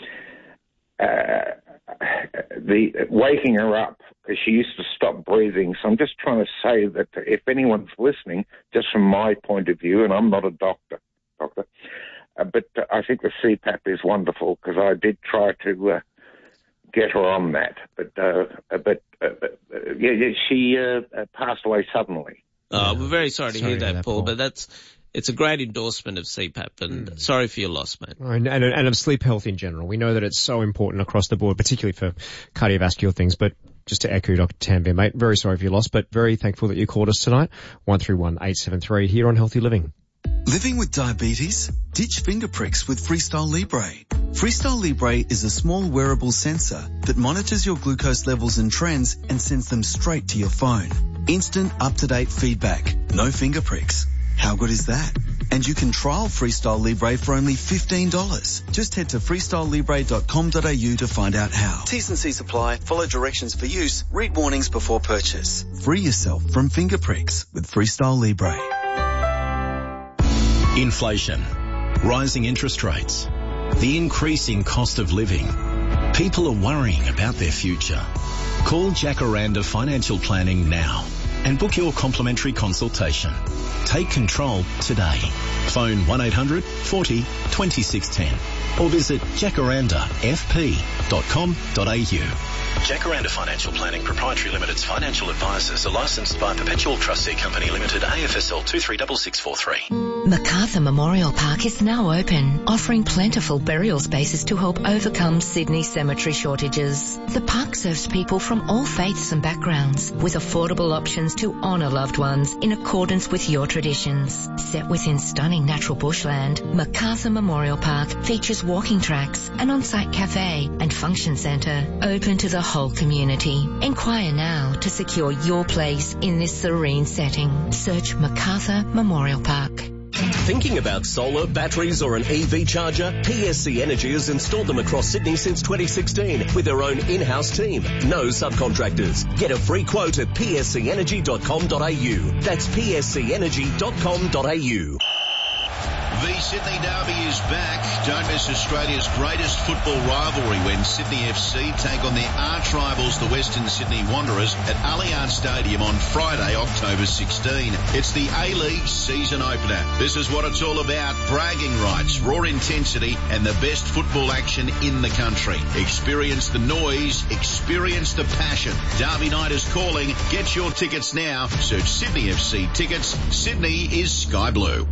uh, the waking her up, because she used to stop breathing. So I'm just trying to say that if anyone's listening, just from my point of view, and I'm not a doctor, doctor, uh, but uh, I think the C PAP is wonderful because I did try to uh, get her on that, but uh, but uh, uh, yeah, yeah, she uh, passed away suddenly. Oh, we're very sorry to Sorry hear to that, hear that, Paul, Paul. but that's it's a great endorsement of C PAP, and mm. sorry for your loss, mate. And, and, and of sleep health in general. We know that it's so important across the board, particularly for cardiovascular things. But just to echo Doctor Tambir, mate, very sorry for your loss, but very thankful that you called us tonight. one three one eight seven three here on Healthy Living. Living with diabetes? Ditch finger pricks with Freestyle Libre. Freestyle Libre is a small wearable sensor that monitors your glucose levels and trends and sends them straight to your phone. Instant, up-to-date feedback. No finger pricks. How good is that? And you can trial Freestyle Libre for only fifteen dollars. Just head to freestyle libre dot com dot a u to find out how. T's and C's apply. Follow directions for use. Read warnings before purchase. Free yourself from finger pricks with Freestyle Libre. Inflation, rising interest rates, the increasing cost of living. People are worrying about their future. Call Jacaranda Financial Planning now and book your complimentary consultation. Take control today. Phone one eight hundred forty twenty-six ten or visit jacaranda f p dot com dot a u. Jacaranda Financial Planning Proprietary Limited's financial advisors are licensed by Perpetual Trustee Company Limited, A F S L two three six six four three. Macarthur Memorial Park is now open, offering plentiful burial spaces to help overcome Sydney cemetery shortages. The park serves people from all faiths and backgrounds with affordable options to honour loved ones in accordance with your traditions. Set within stunning natural bushland, Macarthur Memorial Park features walking tracks, an on-site cafe and function centre open to the whole community. Inquire now to secure your place in this serene setting. Search Macarthur Memorial Park. Thinking about solar, batteries or an E V charger? P S C Energy has installed them across Sydney since twenty sixteen with their own in-house team. No subcontractors. Get a free quote at p s c energy dot com dot a u. That's p s c energy dot com dot a u. The Sydney Derby is back. Don't miss Australia's greatest football rivalry when Sydney F C take on their arch-rivals, the Western Sydney Wanderers, at Allianz Stadium on Friday, October sixteenth. It's the A-League season opener. This is what it's all about. Bragging rights, raw intensity, and the best football action in the country. Experience the noise. Experience the passion. Derby night is calling. Get your tickets now. Search Sydney F C tickets. Sydney is sky blue.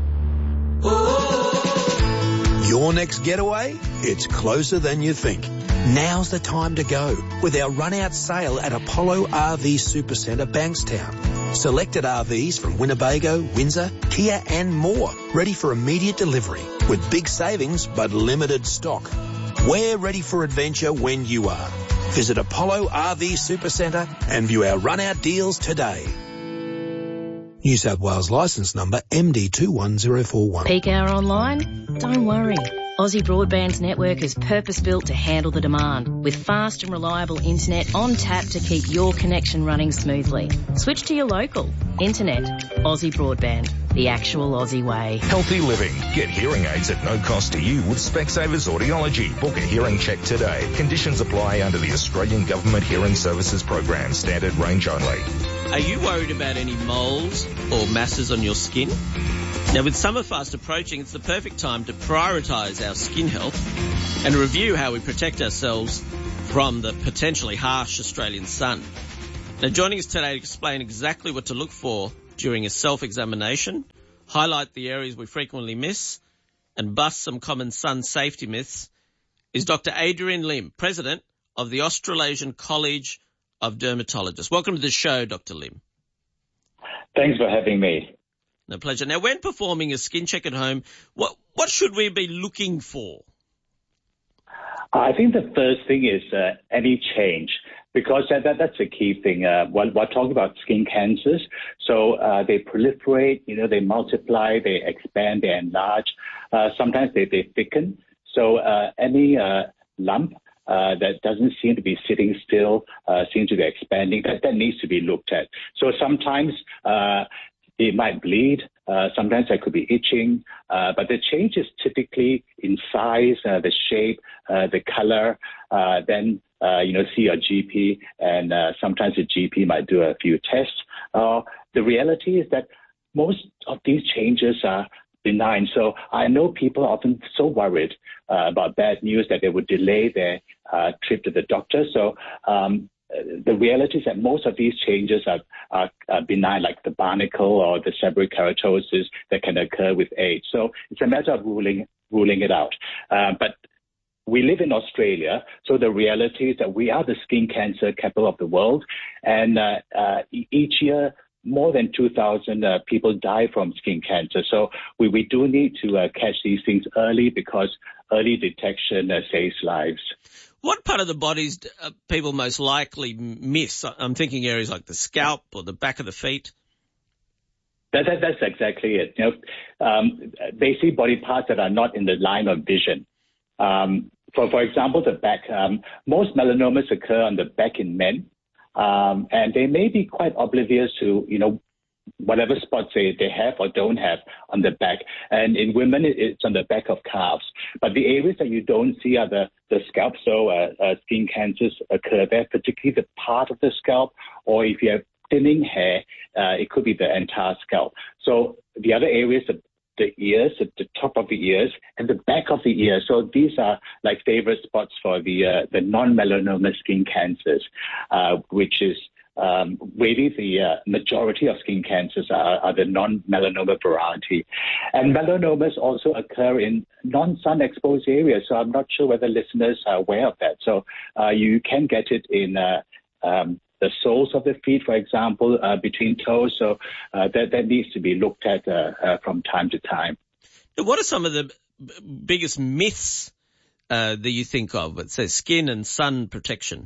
Your next getaway? It's closer than you think. Now's the time to go with our run-out sale at Apollo R V Supercentre, Bankstown. Selected R Vs from Winnebago, Windsor, Kia and more, ready for immediate delivery with big savings but limited stock. We're ready for adventure when you are. Visit Apollo R V Supercentre and view our run-out deals today. New South Wales licence number M D two one zero four one. Peak hour online? Don't worry. Aussie Broadband's network is purpose-built to handle the demand, with fast and reliable internet on tap to keep your connection running smoothly. Switch to your local. Internet. Aussie Broadband. The actual Aussie way. Healthy living. Get hearing aids at no cost to you with Specsavers Audiology. Book a hearing check today. Conditions apply under the Australian Government Hearing Services Program. Standard range only. Are you worried about any moles or masses on your skin? Now, with summer fast approaching, it's the perfect time to prioritise our skin health and review how we protect ourselves from the potentially harsh Australian sun. Now, joining us today to explain exactly what to look for during a self-examination, highlight the areas we frequently miss, and bust some common sun safety myths is Doctor Adrian Lim, President of the Australasian College of Dermatologists. Welcome to the show, Doctor Lim. Thanks for having me. No pleasure. Now, when performing a skin check at home, what what should we be looking for? I think the first thing is uh, any change, because that, that that's a key thing. Uh, we're, we're talking about skin cancers, so uh, they proliferate, you know, they multiply, they expand, they enlarge. Uh, sometimes they, they thicken. So uh, any uh, lump uh, that doesn't seem to be sitting still, uh, seems to be expanding, that, that needs to be looked at. So sometimes uh, it might bleed. Uh, sometimes there could be itching, uh, but the change is typically in size, uh, the shape, uh, the color. Uh, then, uh, you know, see your G P, and uh, sometimes the G P might do a few tests. Uh, the reality is that most of these changes are benign. So I know people are often so worried uh, about bad news that they would delay their uh, trip to the doctor. So um, the reality is that most of these changes are, are, are benign, like the barnacle or the seborrheic keratosis that can occur with age. So it's a matter of ruling ruling it out. Uh, but we live in Australia, so the reality is that we are the skin cancer capital of the world, and uh, uh, each year more than two thousand uh, people die from skin cancer. So we, we do need to uh, catch these things early, because early detection uh, saves lives. What part of the bodies do uh, people most likely miss? I'm thinking areas like the scalp or the back of the feet. That, that, that's exactly it. You know, um, basically body parts that are not in the line of vision. Um, for, for example, the back. Um, most melanomas occur on the back in men, um, and they may be quite oblivious to, you know, whatever spots they, they have or don't have on the back. And in women, it, it's on the back of calves. But the areas that you don't see are the, the scalp. So uh, uh, skin cancers occur there, particularly the part of the scalp, or if you have thinning hair, uh, it could be the entire scalp. So the other areas, the, the ears, at the top of the ears, and the back of the ear. So these are like favorite spots for the uh, the non-melanoma skin cancers, uh, which is Um, really the uh, majority of skin cancers are, are the non-melanoma variety. And melanomas also occur in non-sun exposed areas, so I'm not sure whether listeners are aware of that. So uh, you can get it in uh, um, the soles of the feet, for example, uh, between toes, so uh, that, that needs to be looked at uh, uh, from time to time. What are some of the b- biggest myths uh, that you think of? It says skin and sun protection.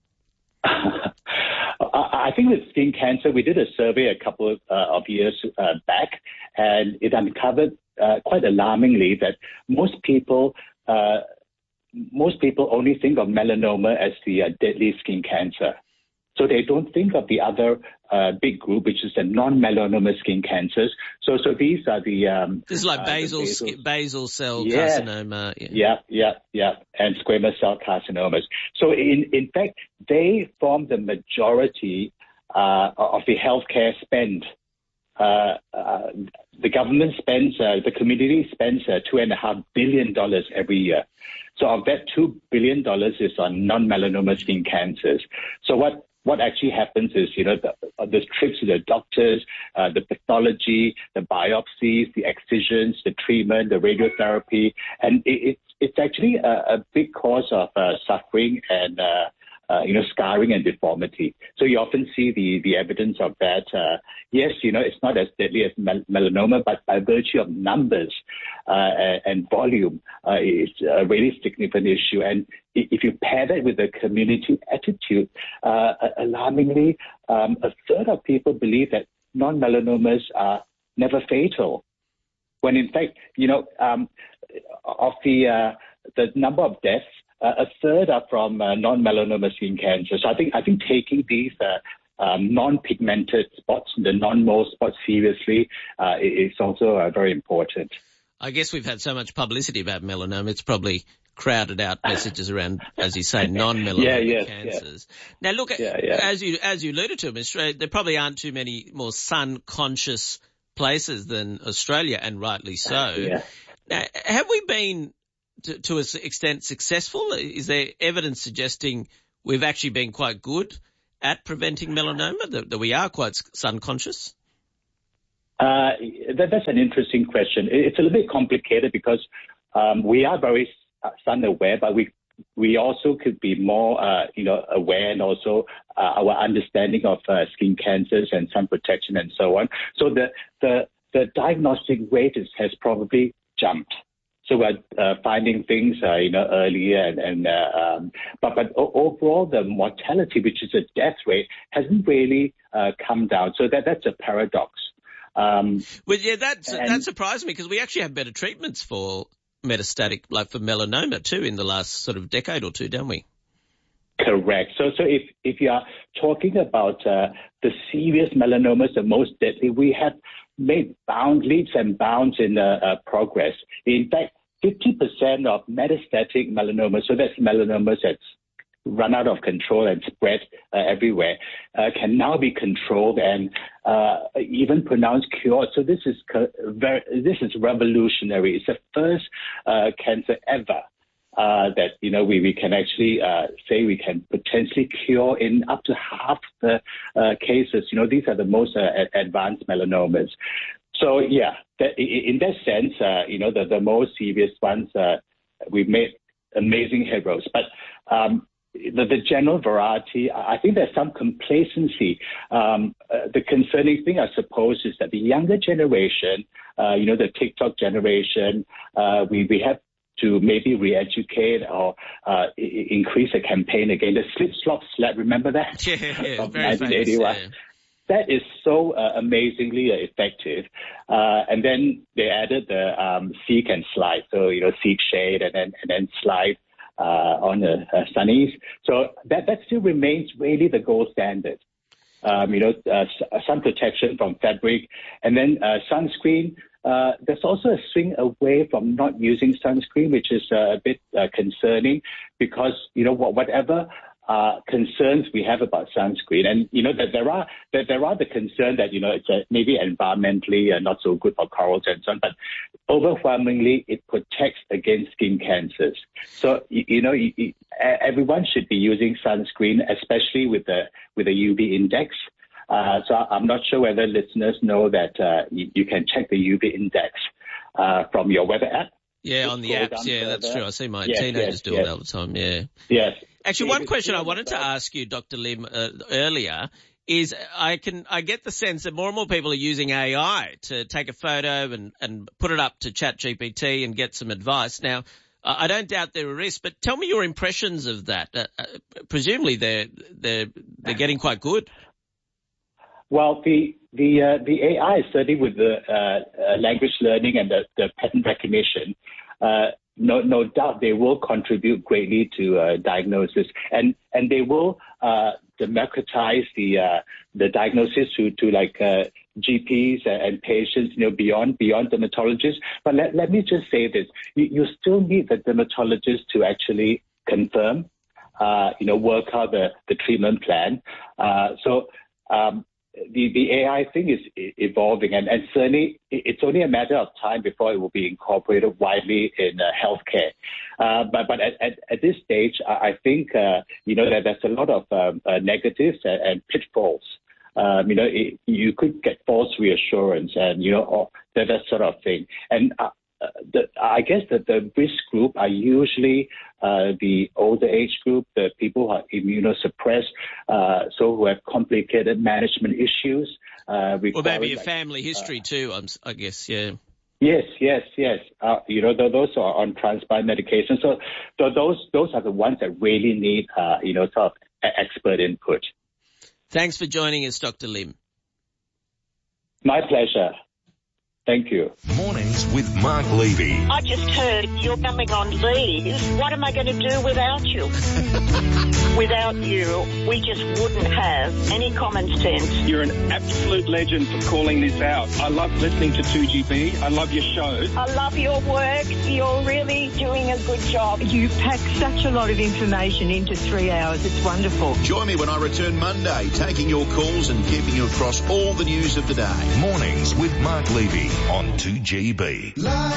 I think with skin cancer, we did a survey a couple of, uh, of years uh, back, and it uncovered uh, quite alarmingly that most people uh, most people only think of melanoma as the uh, deadly skin cancer. So they don't think of the other uh, big group, which is the non-melanoma skin cancers. So so these are the... Um, this is like uh, basal, basal, basal cell yeah, carcinoma. Yeah. yeah, yeah, yeah, and squamous cell carcinomas. So in, in fact, they form the majority uh, of the healthcare spend. Uh, uh, the government spends, uh, the community spends uh, two and a half billion dollars every year. So of that two billion dollars is on non-melanoma skin cancers. So what, what actually happens is, you know, the, uh, the trips to the doctors, uh, the pathology, the biopsies, the excisions, the treatment, the radiotherapy, and it, it's, it's actually a, a big cause of uh, suffering and, uh, Uh, you know, scarring and deformity. So you often see the, the evidence of that. Uh, yes, you know, it's not as deadly as mel- melanoma, but by virtue of numbers uh, and volume, uh, it's a really significant issue. And if you pair that with the community attitude, uh, alarmingly, um, a third of people believe that non-melanomas are never fatal. When in fact, you know, um, of the uh, the number of deaths, Uh, a third are from uh, non-melanoma skin cancer. So I think I think taking these uh, um, non-pigmented spots, the non-mole spots seriously uh, is also uh, very important. I guess we've had so much publicity about melanoma, it's probably crowded out messages around, as you say, non-melanoma yeah, yeah, cancers. Yeah. Now, look, yeah, yeah. as you as you alluded to, Australia, there probably aren't too many more sun-conscious places than Australia, and rightly so. Yeah. Now, have we been To, to an extent successful? Is there evidence suggesting we've actually been quite good at preventing melanoma, that, that we are quite sun conscious? Uh, that, that's an interesting question. It's a little bit complicated because um, we are very sun aware, but we we also could be more uh, you know aware, and also uh, our understanding of uh, skin cancers and sun protection and so on. So the the the diagnostic rate is, has probably jumped. So we're uh, finding things, uh, you know, earlier, and, and uh, um, but but overall, the mortality, which is a death rate, hasn't really uh, come down. So that that's a paradox. Um, well, yeah, that's, and, that surprised me because we actually have better treatments for metastatic, like for melanoma too, in the last sort of decade or two, don't we? Correct. So so if if you are talking about uh, the serious melanomas, the most deadly, we have made bound leaps and bounds in uh, uh, progress. In fact, fifty percent of metastatic melanoma, so that's melanomas that's run out of control and spread uh, everywhere, uh, can now be controlled and uh, even pronounced cured. So this is co- very, this is revolutionary. It's the first uh, cancer ever uh, that, you know, we, we can actually uh, say we can potentially cure in up to half the uh, cases. You know, these are the most uh, advanced melanomas. So, yeah, that, in that sense, uh, you know, the, the most serious ones, uh, we've made amazing heroes. But um, the, the general variety, I think there's some complacency. Um, uh, the concerning thing, I suppose, is that the younger generation, uh, you know, the TikTok generation, uh, we, we have to maybe re-educate or uh, I- increase a campaign again. The slip, slop, slap, remember that? Yeah, yeah, of very nineteen eighty-one. famous, yeah. That is so uh, amazingly uh, effective. Uh, and then they added the um, seek and slide. So, you know, seek shade and then, and then slide uh, on the uh, sunnies. So that, that still remains really the gold standard. Um, you know, uh, sun protection from fabric, and then uh, sunscreen. Uh, there's also a swing away from not using sunscreen, which is uh, a bit uh, concerning because, you know, whatever uh, concerns we have about sunscreen, and, you know, that there are that there are the concern that, you know, it's uh, maybe environmentally uh, not so good for corals and so on, but overwhelmingly it protects against skin cancers. So, you, you know, you, you, everyone should be using sunscreen, especially with the with the U V index. Uh, so I'm not sure whether listeners know that uh, you, you can check the U V index uh, from your weather app. Yeah, Just on the scroll apps. down Yeah, further. that's true. I see my Yes, teenagers yes, do yes. it all the time. Yeah. Yes. Actually, If one it's question I still wanted to about- ask you, Doctor Lim, uh, earlier is I can I get the sense that more and more people are using A I to take a photo and, and put it up to ChatGPT and get some advice. Now, uh, I don't doubt there are risks, but tell me your impressions of that. Uh, uh, presumably, they're they're they're getting quite good. Well, the the uh, the A I, certainly with the uh, uh, language learning and the, the pattern recognition, uh, no, no doubt they will contribute greatly to uh, diagnosis, and and they will uh, democratize the uh, the diagnosis to to like uh, G Ps and patients, you know, beyond beyond dermatologists. But let let me just say this: you, you still need the dermatologist to actually confirm, uh, you know, work out the the treatment plan. Uh, so. Um, The, the A I thing is evolving, and, and certainly it's only a matter of time before it will be incorporated widely in uh, healthcare. Uh, but but at, at, at this stage, I, I think, uh, you know, that there's a lot of um, uh, negatives and, and pitfalls. Um, you know, it, you could get false reassurance and, you know, or that, that sort of thing. And uh, the, I guess that the risk group are usually uh, the older age group, the people who are immunosuppressed, uh, so who have complicated management issues. Uh, or maybe a like, family history uh, too, I'm, I guess, yeah. Yes, yes, yes. Uh, you know, th- those are on transplant medication. So th- those those are the ones that really need, uh, you know, sort of expert input. Thanks for joining us, Doctor Lim. My pleasure. Thank you. Mornings with Mark Levy. I just heard you're going on leave. What am I going to do without you? Without you, we just wouldn't have any common sense. You're an absolute legend for calling this out. I love listening to two G B. I love your shows. I love your work. You're really doing a good job. You pack such a lot of information into three hours. It's wonderful. Join me when I return Monday, taking your calls and keeping you across all the news of the day. Mornings with Mark Levy on two G B.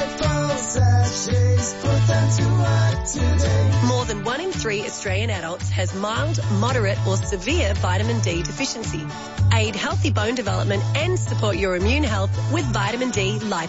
More than one in three Australian adults has mild, moderate or severe vitamin D deficiency. Aid healthy bone development and support your immune health with Vitamin D Life